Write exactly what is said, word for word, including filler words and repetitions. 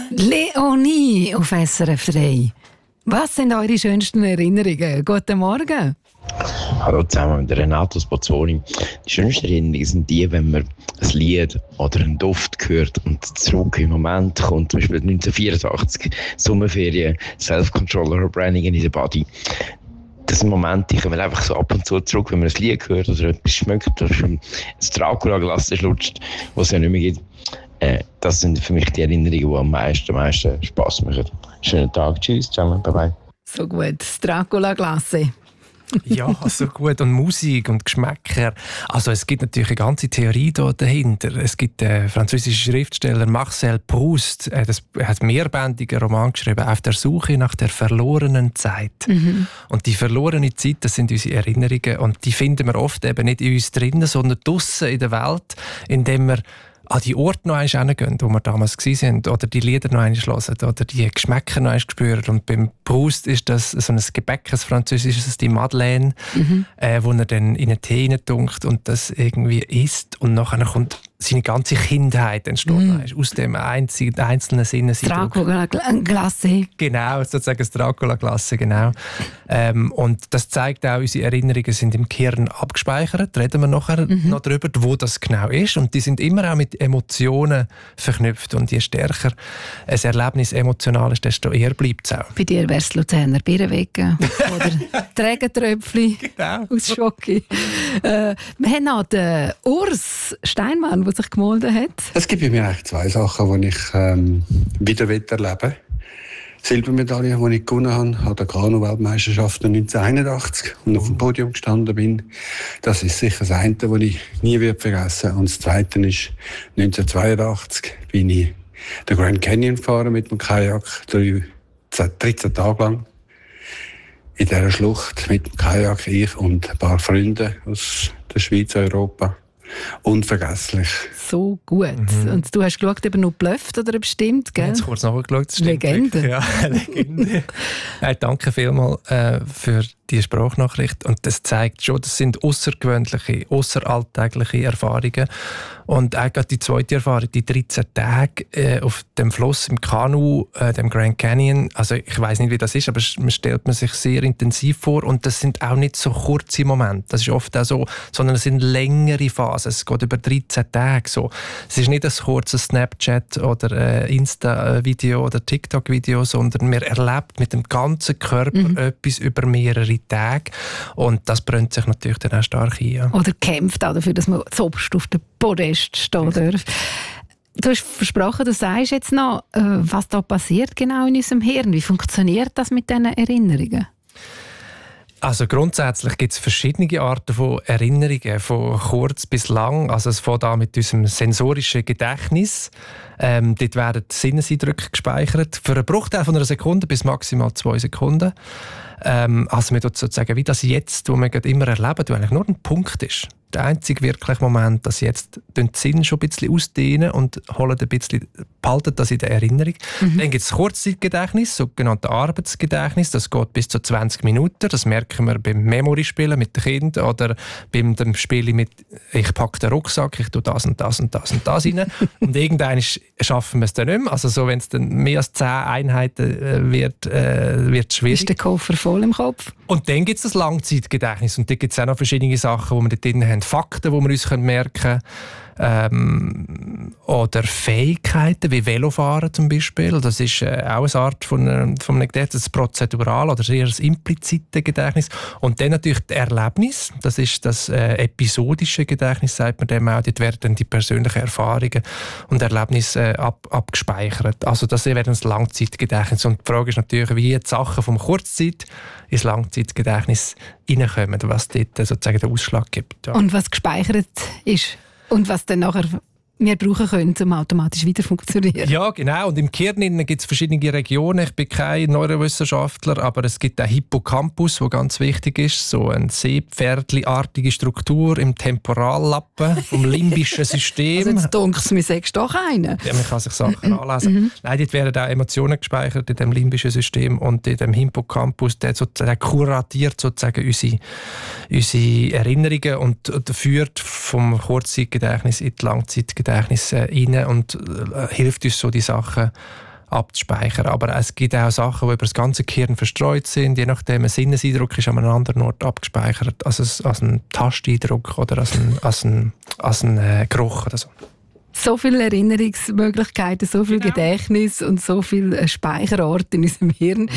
Leonie auf S R F drei. Was sind eure schönsten Erinnerungen? Guten Morgen. Hallo zusammen mit Renato Spozzoni. Die schönsten Erinnerungen sind die, wenn man ein Lied oder einen Duft hört und zurück im Moment kommt, zum Beispiel neunzehnhundertvierundachtzig, Sommerferien, Self-Control oder Branding in the Body. Das sind Momente, die kommen einfach so ab und zu zurück, wenn man ein Lied hört oder etwas schmeckt oder ein Dracula-Glas schlutscht, was es ja nicht mehr gibt. Äh, das sind für mich die Erinnerungen, die am meisten, am meisten Spass machen. Schönen Tag, tschüss, zusammen, bye bye. So gut, das Dracula-Glasse. Ja, so gut. Und Musik und Geschmäcker. Also es gibt natürlich eine ganze Theorie da dahinter. Es gibt den französischen Schriftsteller Marcel Proust. Er hat einen mehrbändigen Roman geschrieben, «Auf der Suche nach der verlorenen Zeit». Mhm. Und die verlorene Zeit, das sind unsere Erinnerungen. Und die finden wir oft eben nicht in uns drinnen, sondern draussen in der Welt, indem wir an die Orte noch einmal hingehen, wo wir damals waren, oder die Lieder noch einmal hören, oder die Geschmäcker noch einmal spüren. Und beim Proust ist das so ein Gebäck, ein französisches, die Madeleine, mhm. äh, wo er dann in einen Tee tunkt und das irgendwie isst. Und nachher kommt seine ganze Kindheit entstanden mm. aus dem einzigen, einzelnen Sinneseindruck. Dracula-Glasse. Genau, sozusagen das Dracula-Glasse, genau. ähm, und das zeigt auch, unsere Erinnerungen sind im Gehirn abgespeichert. Reden wir nachher mhm. noch darüber, wo das genau ist. Und die sind immer auch mit Emotionen verknüpft. Und je stärker ein Erlebnis emotional ist, desto eher bleibt es auch. Bei dir wäre es Luzerner Birrenwege oder Trägentröpfchen genau. aus Schoki. Äh, wir haben noch den Urs Steinmann, der sich gemolden hat. Es gibt bei mir eigentlich zwei Sachen, die ich ähm, wieder erleben will. Silbermedaille, die ich gewonnen habe, an der Kanu-Weltmeisterschaften neunzehnhunderteinundachtzig und auf dem Podium gestanden bin. Das ist sicher das eine, das ich nie vergessen werde. Und das zweite ist, neunzehnhundertzweiundachtzig bin ich den Grand Canyon gefahren mit dem Kajak, dreizehn Tage lang. In dieser Schlucht mit dem Kajak, ich und ein paar Freunde aus der Schweiz, Europa. Unvergesslich. So gut. Mhm. Und du hast geschaut, ob er noch blufft oder ob es stimmt, gell? Ich habe kurz nachgeschaut, das stimmt. Legende. Ja, Legende. Hey, danke vielmals äh, für die Sprachnachricht. Und das zeigt schon, das sind außergewöhnliche, außeralltägliche Erfahrungen. Und auch gerade die zweite Erfahrung, die dreizehn Tage äh, auf dem Fluss im Kanu, äh, dem Grand Canyon. Also ich weiß nicht, wie das ist, aber man stellt man sich sehr intensiv vor. Und das sind auch nicht so kurze Momente. Das ist oft auch so, sondern es sind längere Phasen. Es geht über dreizehn Tage so. Es ist nicht ein kurzes Snapchat oder äh, Insta-Video oder TikTok-Video, sondern man erlebt mit dem ganzen Körper mhm. etwas über mehrere Tage. Und das brennt sich natürlich dann auch stark ein. Ja. Oder kämpft auch dafür, dass man zuoberst auf dem Podest stehen darf. Du hast versprochen, du sagst jetzt noch, äh, was da passiert genau in unserem Hirn. Wie funktioniert das mit diesen Erinnerungen? Also grundsätzlich gibt es verschiedene Arten von Erinnerungen, von kurz bis lang. Also es fängt an mit unserem sensorischen Gedächtnis. Ähm, dort werden Sinneseindrücke gespeichert, für einen Bruchteil von einer Sekunde bis maximal zwei Sekunden. Ähm, also man tut sozusagen wie das Jetzt, das wir gerade immer erleben, das eigentlich nur ein Punkt ist. Der einzige wirkliche Moment, dass jetzt den Sinn schon ein bisschen ausdehnen und holen ein bisschen, behalten das in der Erinnerung. Mhm. Dann gibt es Kurzzeitgedächtnis, sogenannte Arbeitsgedächtnis. Das geht bis zu zwanzig Minuten. Das merken wir beim Memory-Spielen mit den Kindern oder beim dem Spielen mit «Ich packe den Rucksack, ich tue das und das und das und das rein». Und irgendwann schaffen wir es dann nicht mehr. Also so, wenn es dann mehr als zehn Einheiten äh, wird, äh, wird es schwierig. Ist der Koffer voll im Kopf? Und dann gibt es das Langzeitgedächtnis. Und da gibt es auch noch verschiedene Sachen, die wir dort drin haben. Fakten, die wir uns merken können. Ähm, oder Fähigkeiten, wie Velofahren zum Beispiel. Das ist äh, auch eine Art von, äh, von einem Gedächtnis, das prozedural oder eher das implizite Gedächtnis. Und dann natürlich das Erlebnis, das ist das äh, episodische Gedächtnis, sagt man dem auch. Dort werden dann die persönlichen Erfahrungen und Erlebnisse äh, ab, abgespeichert. Also das wäre das Langzeitgedächtnis. Und die Frage ist natürlich, wie die Sachen vom Kurzzeit ins Langzeitgedächtnis reinkommen, was dort äh, sozusagen den Ausschlag gibt. Ja. Und was gespeichert ist? Und was dann nachher wir brauchen können, um automatisch wieder funktionieren. Ja, genau. Und im Gehirn gibt es verschiedene Regionen. Ich bin kein Neurowissenschaftler, aber es gibt einen Hippocampus, der ganz wichtig ist. So eine Seepferdli-artige Struktur im Temporallappen vom limbischen System. Also jetzt dunkelt es mir, sagst du doch einen. Ja, man kann sich Sachen anlesen. Mhm. Nein, dort werden auch Emotionen gespeichert in dem limbischen System und in dem Hippocampus, der, sozusagen, der kuratiert sozusagen unsere, unsere Erinnerungen und führt vom Kurzzeitgedächtnis in die Langzeitgedächtnis rein und äh, hilft uns so, die Sachen abzuspeichern. Aber es gibt auch Sachen, die über das ganze Gehirn verstreut sind, je nachdem, ein Sinneseindruck ist an einem anderen Ort abgespeichert, als ein, als ein Tasteindruck oder als ein, als ein, als ein äh, Geruch oder so. So viele Erinnerungsmöglichkeiten, so viel genau. Gedächtnis und so viele Speicherorte in unserem Hirn.